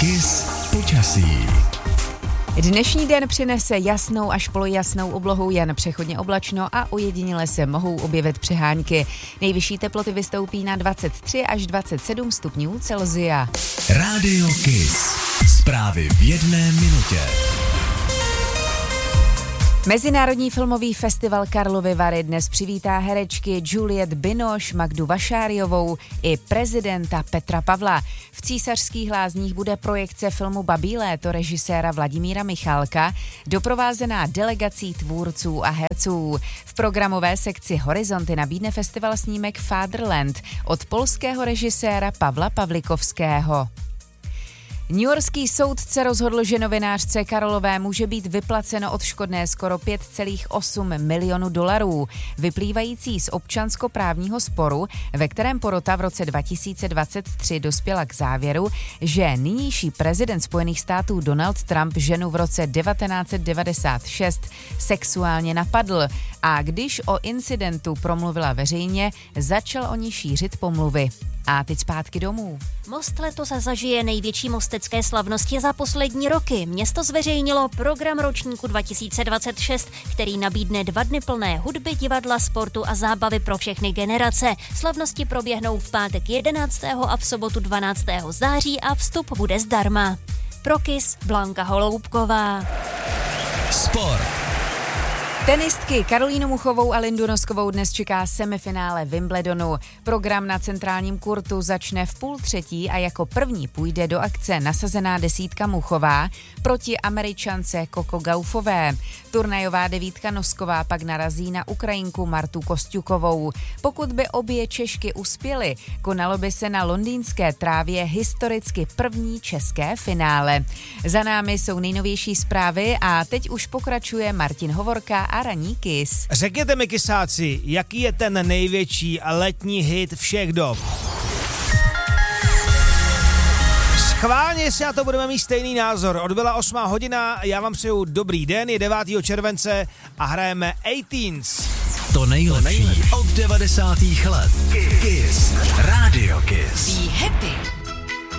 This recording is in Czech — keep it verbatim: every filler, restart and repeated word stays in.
Kiss počasí. Dnešní den přinese jasnou až polojasnou oblohu, jen přechodně oblačno a ojediněle se mohou objevit přehánky. Nejvyšší teploty vystoupí na dvacet tři až dvacet sedm stupňů Celsia. Rádio Kiss. Zprávy v jedné minutě. Mezinárodní filmový festival Karlovy Vary dnes přivítá herečky Juliette Binoche, Magdu Vašáriovou i prezidenta Petra Pavla. V Císařských lázních bude projekce filmu Babí léto režiséra Vladimíra Michálka, doprovázená delegací tvůrců a herců. V programové sekci Horizonty nabídne festival snímek Fatherland od polského režiséra Pavla Pavlikovského. Newyorský soudce rozhodl, že novinářce Karolové může být vyplaceno odškodné skoro pět celá osm milionu dolarů, vyplývající z občanskoprávního sporu, ve kterém porota v roce dva tisíce dvacet tři dospěla k závěru, že nynější prezident Spojených států Donald Trump ženu v roce devatenáct set devadesát šest sexuálně napadl a když o incidentu promluvila veřejně, začal o ní šířit pomluvy. A teď zpátky domů. Most letos zažije největší mostecké slavnosti za poslední roky. Město zveřejnilo program ročníku dva tisíce dvacet šest, který nabídne dva dny plné hudby, divadla, sportu a zábavy pro všechny generace. Slavnosti proběhnou v pátek jedenáctého a v sobotu dvanáctého září a vstup bude zdarma. Pro Kiss Blanka Holoubková. Sport. Tenistky Karolínu Muchovou a Lindu Noskovou dnes čeká semifinále Wimbledonu. Program na centrálním kurtu začne v půl třetí a jako první půjde do akce nasazená desítka Muchová proti Američance Coco Gaufové. Turnajová devítka Nosková pak narazí na Ukrajinku Martu Kosťukovou. Pokud by obě Češky uspěly, konalo by se na londýnské trávě historicky první české finále. Za námi jsou nejnovější zprávy a teď už pokračuje Martin Hovorka a Ranní Kiss. Řekněte mi, kisáci, jaký je ten největší letní hit všech dob? Schválně si na to budeme mít stejný názor. Odbyla osmá hodina, já vám přeju dobrý den, je devátého července a hrajeme Eighteens. To nejlepší od devadesátých let. Kiss. Rádio Kiss. Be happy.